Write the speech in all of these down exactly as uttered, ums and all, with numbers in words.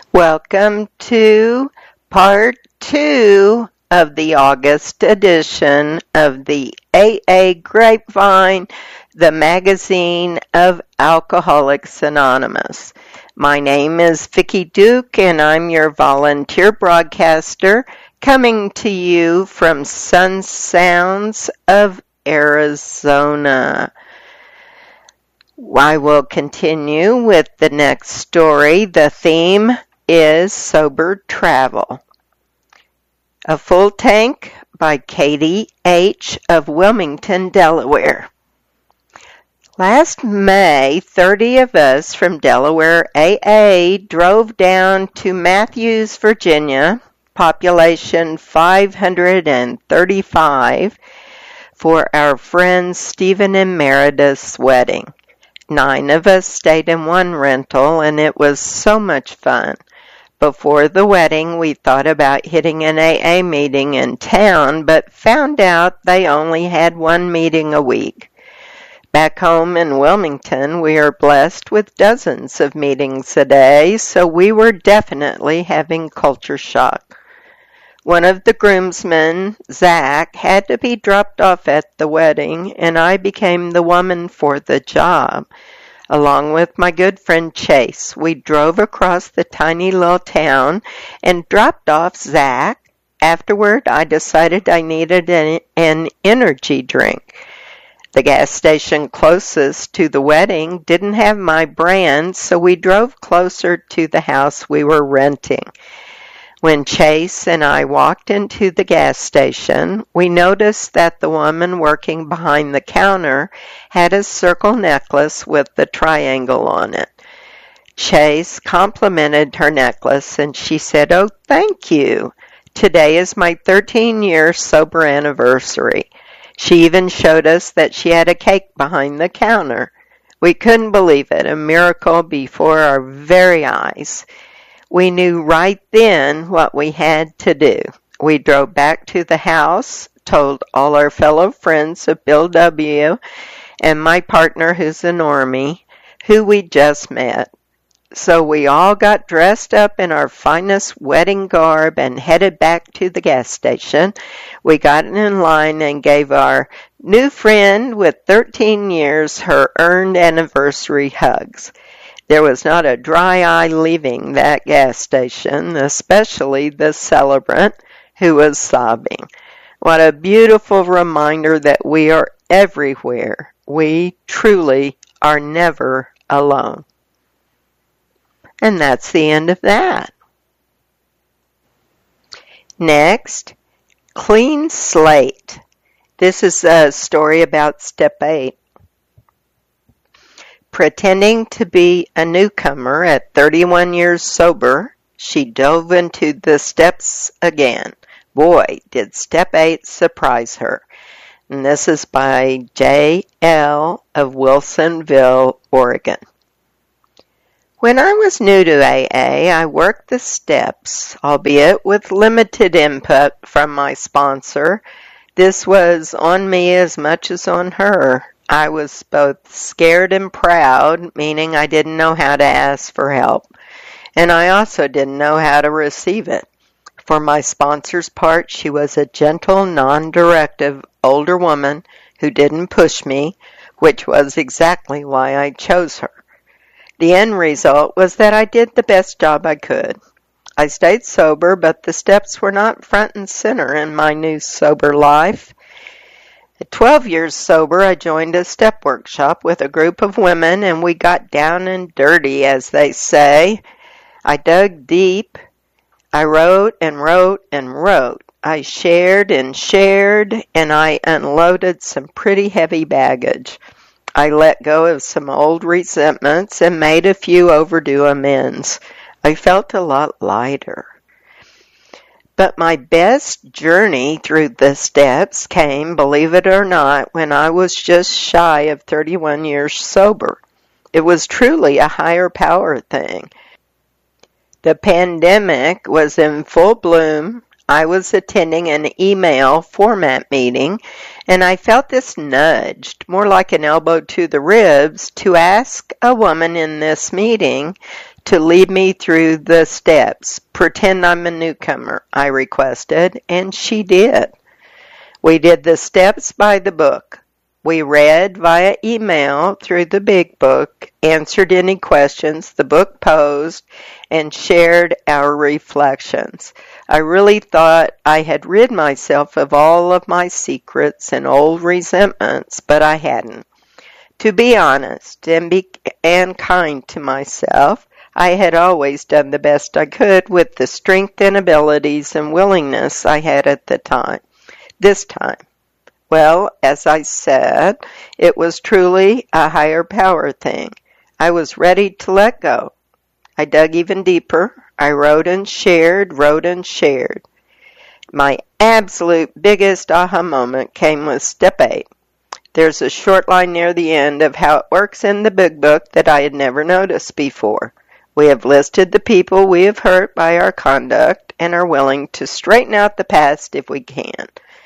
Welcome to part two of the August edition of the A A Grapevine, the magazine of Alcoholics Anonymous. My name is Vicki Duke, and I'm your volunteer broadcaster coming to you from Sun Sounds of Arizona. I will continue with the next story. The theme is Sober Travel. A Full Tank by Katie H. of Wilmington, Delaware. Last May, thirty of us from Delaware A A drove down to Matthews, Virginia, population five hundred thirty-five, for our friends Stephen and Meredith's wedding. Nine of us stayed in one rental, and it was so much fun. Before the wedding, we thought about hitting an A A meeting in town, but found out they only had one meeting a week. Back home in Wilmington, we are blessed with dozens of meetings a day, so we were definitely having culture shock. One of the groomsmen, Zach, had to be dropped off at the wedding, and I became the woman for the job. Along with my good friend Chase, we drove across the tiny little town and dropped off Zach. Afterward, I decided I needed an, an energy drink. The gas station closest to the wedding didn't have my brand, so we drove closer to the house we were renting. When Chase and I walked into the gas station, we noticed that the woman working behind the counter had a circle necklace with the triangle on it. Chase complimented her necklace, and she said, "Oh, thank you. Today is my thirteen-year sober anniversary." She even showed us that she had a cake behind the counter. We couldn't believe it, a miracle before our very eyes. We knew right then what we had to do. We drove back to the house, told all our fellow friends of Bill W. and my partner, who's a normie, who we just met. So we all got dressed up in our finest wedding garb and headed back to the gas station. We got in line and gave our new friend with thirteen years her earned anniversary hugs. There was not a dry eye leaving that gas station, especially the celebrant who was sobbing. What a beautiful reminder that we are everywhere. We truly are never alone. And that's the end of that. Next, Clean Slate. This is a story about step eight. Pretending to be a newcomer at thirty-one years sober, she dove into the steps again. Boy, did step eight surprise her. And this is by J L of Wilsonville, Oregon. When I was new to A A, I worked the steps, albeit with limited input from my sponsor. This was on me as much as on her. I was both scared and proud, meaning I didn't know how to ask for help, and I also didn't know how to receive it. For my sponsor's part, she was a gentle, non-directive older woman who didn't push me, which was exactly why I chose her. The end result was that I did the best job I could. I stayed sober, but the steps were not front and center in my new sober life. At twelve years sober, I joined a step workshop with a group of women, and we got down and dirty, as they say. I dug deep. I wrote and wrote and wrote. I shared and shared, and I unloaded some pretty heavy baggage. I let go of some old resentments and made a few overdue amends. I felt a lot lighter. But my best journey through the steps came, believe it or not, when I was just shy of thirty-one years sober. It was truly a higher power thing. The pandemic was in full bloom. I was attending an email format meeting, and I felt this nudged, more like an elbow to the ribs, to ask a woman in this meeting to lead me through the steps. Pretend I'm a newcomer, I requested, and she did. We did the steps by the book. We read via email through the big book, answered any questions the book posed, and shared our reflections. I really thought I had rid myself of all of my secrets and old resentments, but I hadn't. To be honest and be and kind to myself, I had always done the best I could with the strength and abilities and willingness I had at the time. This time, well, as I said, it was truly a higher power thing. I was ready to let go. I dug even deeper. I wrote and shared, wrote and shared. My absolute biggest aha moment came with step eight. There's a short line near the end of how it works in the big book that I had never noticed before. We have listed the people we have hurt by our conduct and are willing to straighten out the past if we can.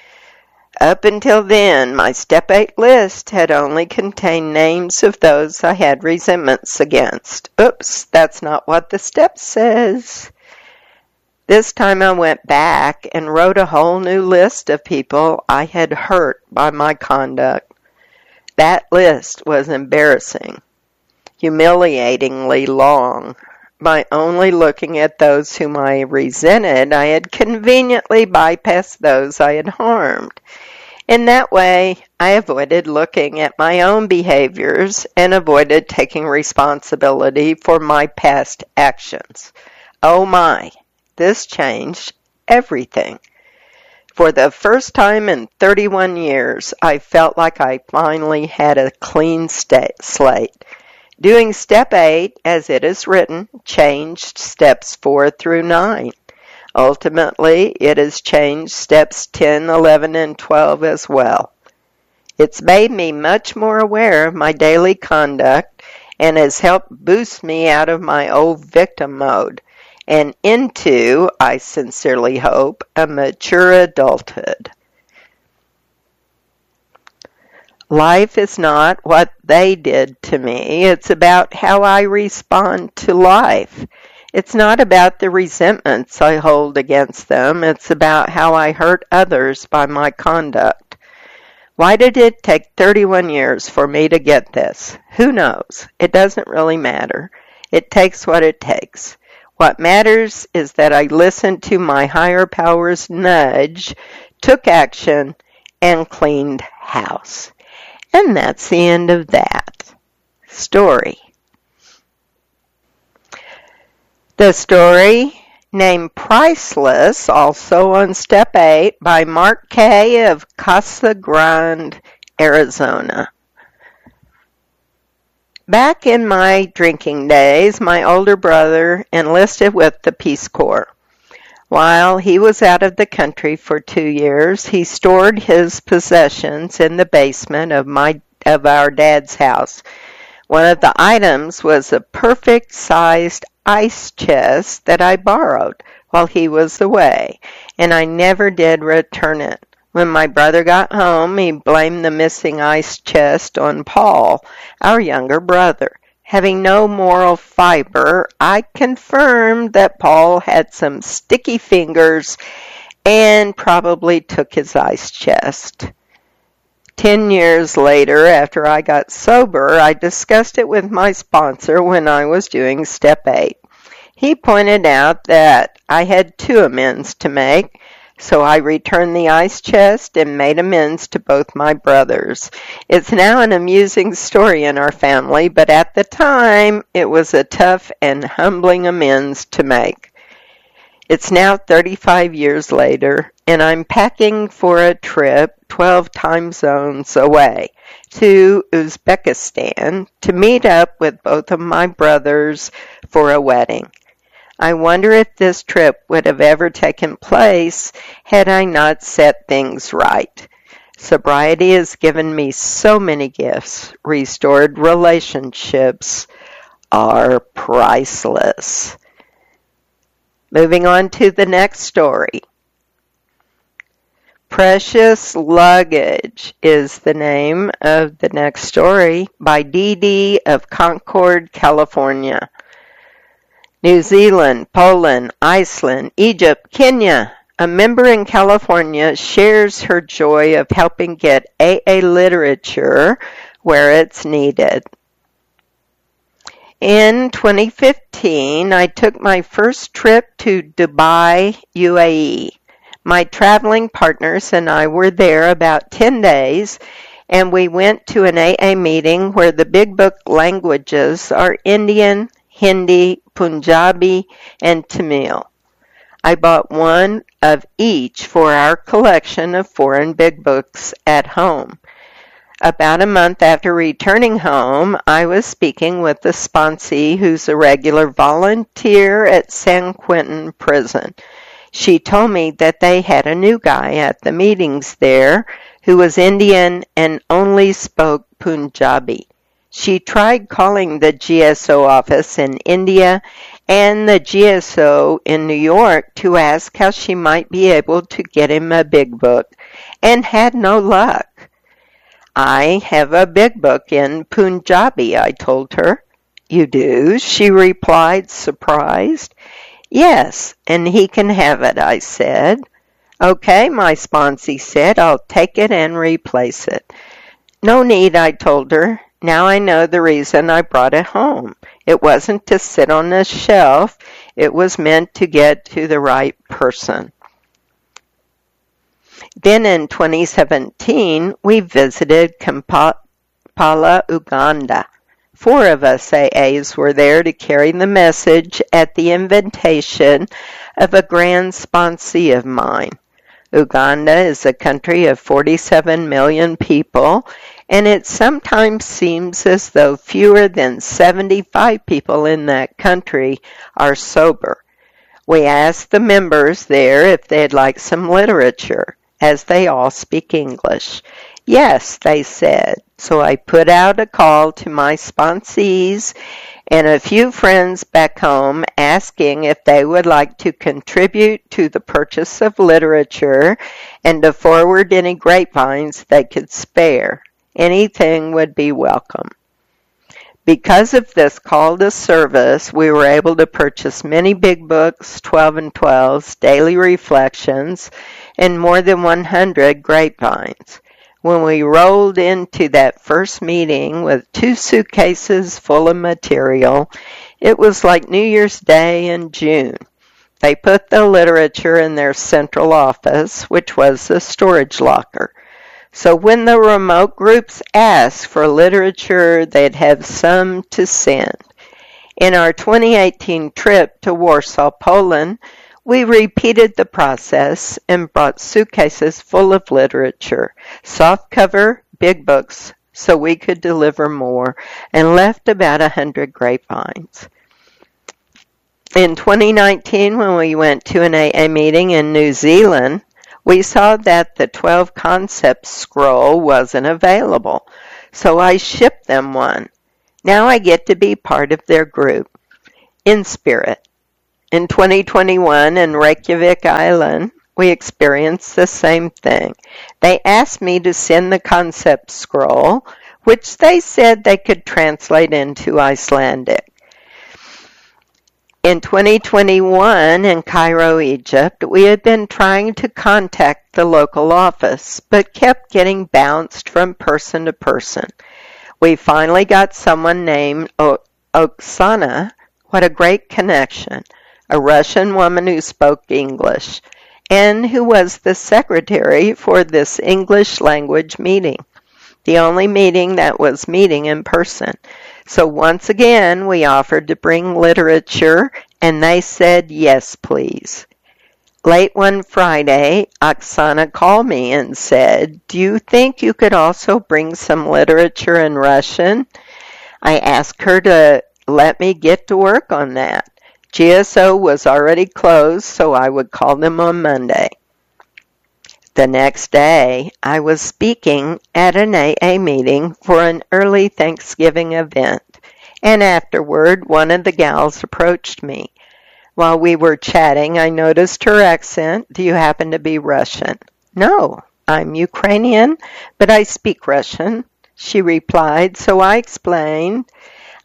Up until then, my step eight list had only contained names of those I had resentments against. Oops, that's not what the step says. This time I went back and wrote a whole new list of people I had hurt by my conduct. That list was embarrassing, humiliatingly long. By only looking at those whom I resented, I had conveniently bypassed those I had harmed. In that way, I avoided looking at my own behaviors and avoided taking responsibility for my past actions. Oh my, this changed everything. For the first time in thirty-one years, I felt like I finally had a clean sta- slate. Doing step eight, as it is written, changed steps four through nine. Ultimately, it has changed steps ten, eleven, and twelve as well. It's made me much more aware of my daily conduct and has helped boost me out of my old victim mode and into, I sincerely hope, a mature adulthood. Life is not what they did to me. It's about how I respond to life. It's not about the resentments I hold against them. It's about how I hurt others by my conduct. Why did it take thirty-one years for me to get this? Who knows? It doesn't really matter. It takes what it takes. What matters is that I listened to my higher power's nudge, took action, and cleaned house. And that's the end of that story. The story, named Priceless, also on Step eight, by Mark Kay of Casa Grande, Arizona. Back in my drinking days, my older brother enlisted with the Peace Corps. While he was out of the country for two years, he stored his possessions in the basement of my of our dad's house. One of the items was a perfect-sized ice chest that I borrowed while he was away, and I never did return it. When my brother got home, he blamed the missing ice chest on Paul, our younger brother. Having no moral fiber, I confirmed that Paul had some sticky fingers and probably took his ice chest. Ten years later, after I got sober, I discussed it with my sponsor when I was doing Step eight. He pointed out that I had two amends to make, so I returned the ice chest and made amends to both my brothers. It's now an amusing story in our family, but at the time, it was a tough and humbling amends to make. It's now thirty-five years later, and I'm packing for a trip twelve time zones away to Uzbekistan to meet up with both of my brothers for a wedding. I wonder if this trip would have ever taken place had I not set things right. Sobriety has given me so many gifts. Restored relationships are priceless. Moving on to the next story. Precious Luggage is the name of the next story by Dee Dee of Concord, California. New Zealand, Poland, Iceland, Egypt, Kenya. A member in California shares her joy of helping get A A literature where it's needed. In twenty fifteen, I took my first trip to Dubai, U A E. My traveling partners and I were there about ten days, and we went to an A A meeting where the big book languages are Indian, Hindi, Punjabi, and Tamil. I bought one of each for our collection of foreign big books at home. About a month after returning home, I was speaking with the sponsee who's a regular volunteer at San Quentin Prison. She told me that they had a new guy at the meetings there who was Indian and only spoke Punjabi. She tried calling the G S O office in India and the G S O in New York to ask how she might be able to get him a big book, and had no luck. I have a big book in Punjabi, I told her. You do? She replied, surprised. Yes, and he can have it, I said. Okay, my sponsee said, I'll take it and replace it. No need, I told her. Now I know the reason I brought it home. It wasn't to sit on a shelf. It was meant to get to the right person. Then in twenty seventeen, we visited Kampala, Uganda. Four of us A As were there to carry the message at the invitation of a grand sponsee of mine. Uganda is a country of forty-seven million people, and it sometimes seems as though fewer than seventy-five people in that country are sober. We asked the members there if they'd like some literature, as they all speak English. Yes, they said. So I put out a call to my sponsees and a few friends back home asking if they would like to contribute to the purchase of literature and to forward any grapevines they could spare. Anything would be welcome. Because of this call to service, we were able to purchase many big books, twelve and twelves, daily reflections, and more than one hundred grapevines. When we rolled into that first meeting with two suitcases full of material, it was like New Year's Day in June. They put the literature in their central office, which was a storage locker. So when the remote groups asked for literature, they'd have some to send. In our twenty eighteen trip to Warsaw, Poland, we repeated the process and brought suitcases full of literature, softcover, big books, so we could deliver more, and left about a hundred grapevines. In twenty nineteen, when we went to an A A meeting in New Zealand, we saw that the twelve concepts scroll wasn't available, so I shipped them one. Now I get to be part of their group. In spirit. In twenty twenty-one in Reykjavik Island, we experienced the same thing. They asked me to send the concept scroll, which they said they could translate into Icelandic. In twenty twenty-one in Cairo, Egypt, we had been trying to contact the local office, but kept getting bounced from person to person. We finally got someone named o- Oksana. What a great connection. A Russian woman who spoke English, and who was the secretary for this English language meeting, the only meeting that was meeting in person. So once again, we offered to bring literature, and they said, yes, please. Late one Friday, Oksana called me and said, do you think you could also bring some literature in Russian? I asked her to let me get to work on that. G S O was already closed, so I would call them on Monday. The next day, I was speaking at an A A meeting for an early Thanksgiving event, and afterward, one of the gals approached me. While we were chatting, I noticed her accent. Do you happen to be Russian? No, I'm Ukrainian, but I speak Russian, she replied, so I explained.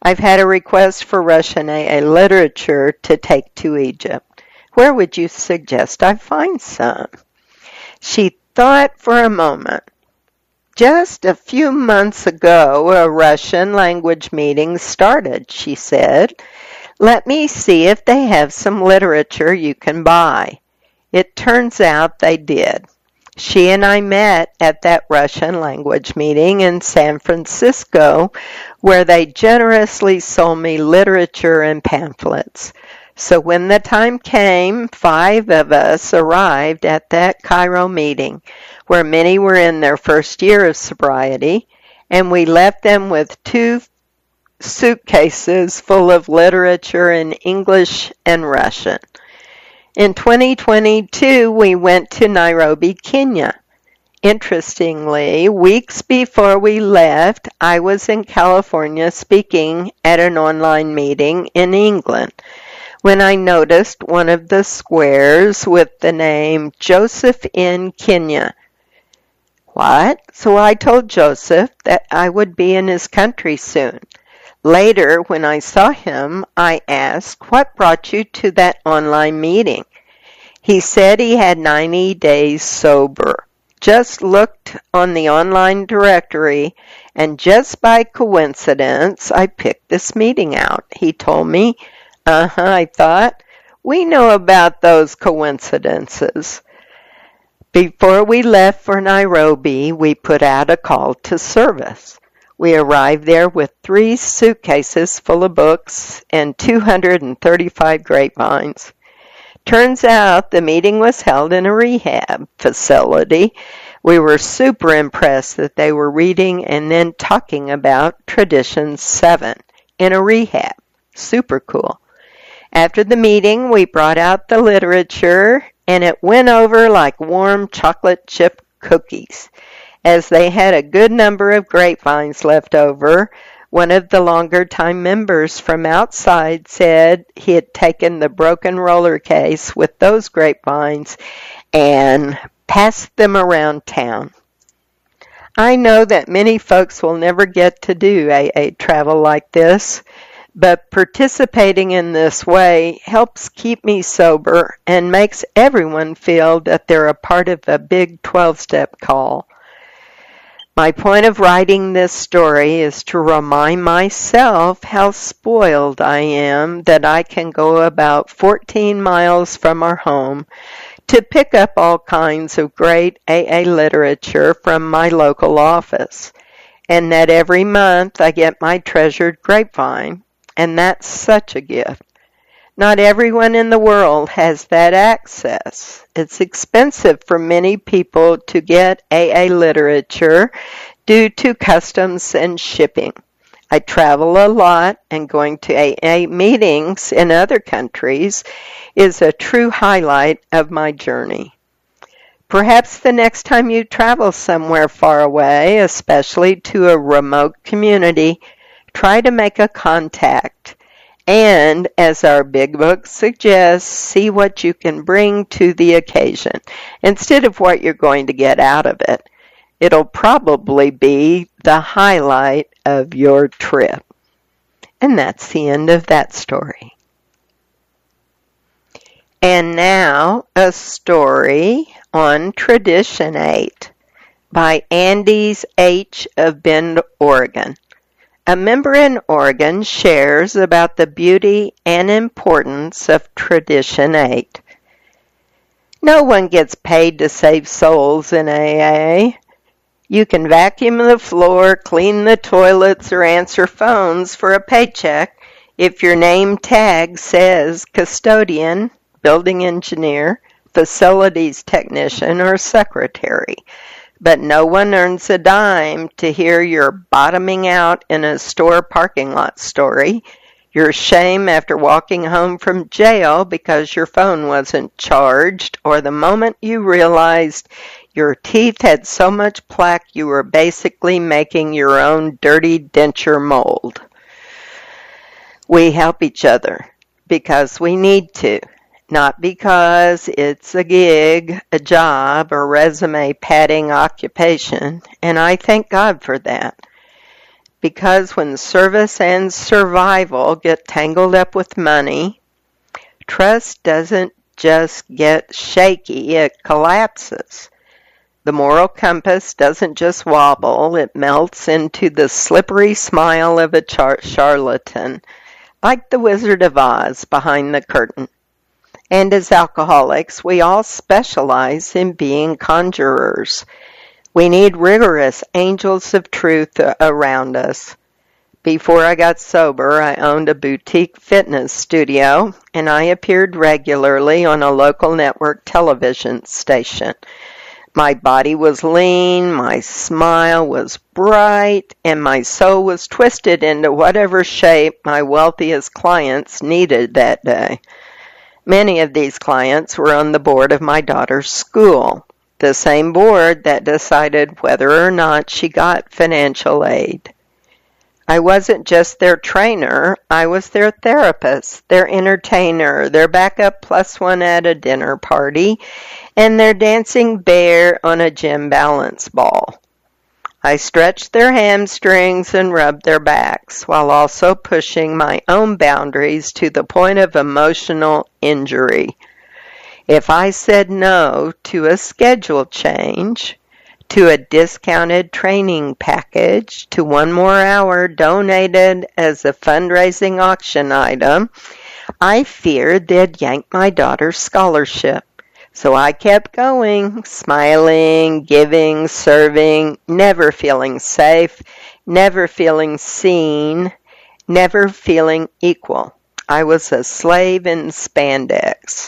I've had a request for Russian A A literature to take to Egypt. Where would you suggest I find some?" She thought for a moment. "Just a few months ago, a Russian language meeting started," she said. "Let me see if they have some literature you can buy." It turns out they did. She and I met at that Russian language meeting in San Francisco, where they generously sold me literature and pamphlets. So when the time came, five of us arrived at that Cairo meeting, where many were in their first year of sobriety, and we left them with two suitcases full of literature in English and Russian. In twenty twenty-two, we went to Nairobi, Kenya. Interestingly, weeks before we left, I was in California speaking at an online meeting in England when I noticed one of the squares with the name Joseph in Kenya. What? So I told Joseph that I would be in his country soon. Later, when I saw him, I asked, "What brought you to that online meeting?" He said he had ninety days sober. Just looked on the online directory, and just by coincidence, I picked this meeting out. He told me, uh-huh, I thought, we know about those coincidences. Before we left for Nairobi, we put out a call to service. We arrived there with three suitcases full of books and two hundred thirty-five grapevines. Turns out the meeting was held in a rehab facility. We were super impressed that they were reading and then talking about Tradition seven in a rehab. Super cool. After the meeting, we brought out the literature, and it went over like warm chocolate chip cookies. As they had a good number of grapevines left over, one of the longer time members from outside said he had taken the broken roller case with those grapevines and passed them around town. I know that many folks will never get to do A A travel like this, but participating in this way helps keep me sober and makes everyone feel that they're a part of a big twelve-step call. My point of writing this story is to remind myself how spoiled I am that I can go about fourteen miles from our home to pick up all kinds of great A A literature from my local office, and that every month I get my treasured grapevine, and that's such a gift. Not everyone in the world has that access. It's expensive for many people to get A A literature due to customs and shipping. I travel a lot, and going to A A meetings in other countries is a true highlight of my journey. Perhaps the next time you travel somewhere far away, especially to a remote community, try to make a contact. And, as our big book suggests, see what you can bring to the occasion instead of what you're going to get out of it. It'll probably be the highlight of your trip. And that's the end of that story. And now, a story on Tradition eight by Andes H. of Bend, Oregon. A member in Oregon shares about the beauty and importance of Tradition eight. No one gets paid to save souls in A A. You can vacuum the floor, clean the toilets, or answer phones for a paycheck if your name tag says custodian, building engineer, facilities technician, or secretary. But no one earns a dime to hear your bottoming out in a store parking lot story, your shame after walking home from jail because your phone wasn't charged, or the moment you realized your teeth had so much plaque you were basically making your own dirty denture mold. We help each other because we need to. Not because it's a gig, a job, or resume padding occupation, and I thank God for that. because when service and survival get tangled up with money, trust doesn't just get shaky, it collapses. The moral compass doesn't just wobble, it melts into the slippery smile of a char- charlatan, like the Wizard of Oz behind the curtain. And as alcoholics, we all specialize in being conjurers. We need rigorous angels of truth around us. Before I got sober, I owned a boutique fitness studio, and I appeared regularly on a local network television station. My body was lean, my smile was bright, and my soul was twisted into whatever shape my wealthiest clients needed that day. Many of these clients were on the board of my daughter's school, the same board that decided whether or not she got financial aid. I wasn't just their trainer, I was their therapist, their entertainer, their backup plus one at a dinner party, and their dancing bear on a gym balance ball. I stretched their hamstrings and rubbed their backs, while also pushing my own boundaries to the point of emotional injury. If I said no to a schedule change, to a discounted training package, to one more hour donated as a fundraising auction item, I feared they'd yank my daughter's scholarship. So I kept going, smiling, giving, serving, never feeling safe, never feeling seen, never feeling equal. I was a slave in spandex.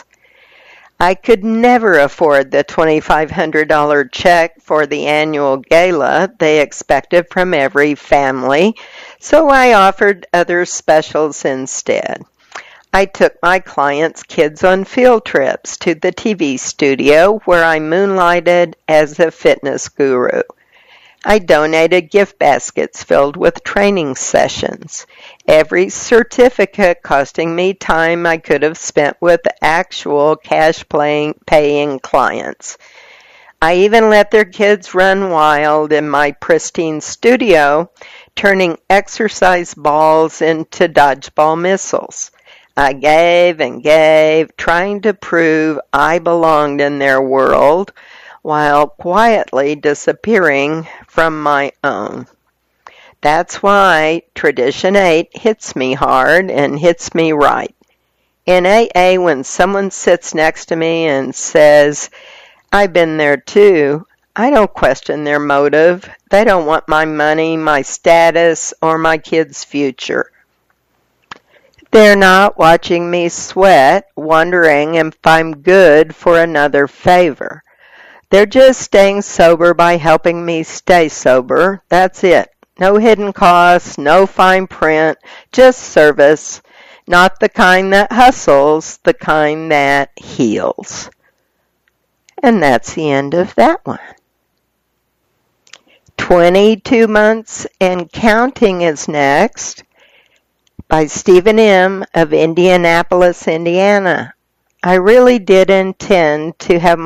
I could never afford the twenty-five hundred dollars check for the annual gala they expected from every family, so I offered other specials instead. I took my clients' kids on field trips to the T V studio where I moonlighted as a fitness guru. I donated gift baskets filled with training sessions, every certificate costing me time I could have spent with actual cash-paying clients. I even let their kids run wild in my pristine studio, turning exercise balls into dodgeball missiles. I gave and gave, trying to prove I belonged in their world, while quietly disappearing from my own. That's why Tradition eight hits me hard and hits me right. In A A, when someone sits next to me and says, "I've been there too," I don't question their motive. They don't want my money, my status, or my kids' future. They're not watching me sweat, wondering if I'm good for another favor. They're just staying sober by helping me stay sober. That's it. No hidden costs, no fine print, just service. Not the kind that hustles, the kind that heals. And that's the end of that one. twenty-two Months and Counting is next, by Stephen M. of Indianapolis, Indiana. I really did intend to have